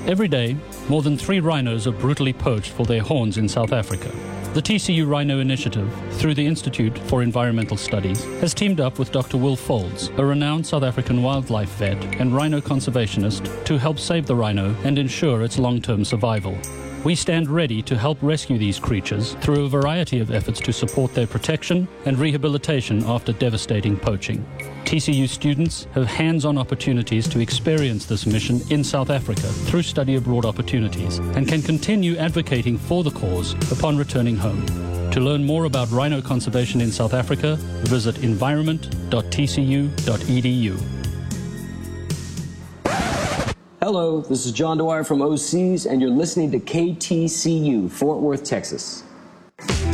Every day, more than 3 rhinos are brutally poached for their horns in South Africa. The TCU Rhino Initiative, through the Institute for Environmental Studies, has teamed up with Dr. Will Folds, a renowned South African wildlife vet and rhino conservationist, to help save the rhino and ensure its long-term survival. We stand ready to help rescue these creatures through a variety of efforts to support their protection and rehabilitation after devastating poaching. TCU students have hands-on opportunities to experience this mission in South Africa through study abroad opportunities and can continue advocating for the cause upon returning home. To learn more about rhino conservation in South Africa, visit environment.tcu.edu. Hello, this is John Dwyer from OCs, and you're listening to KTCU, Fort Worth, Texas.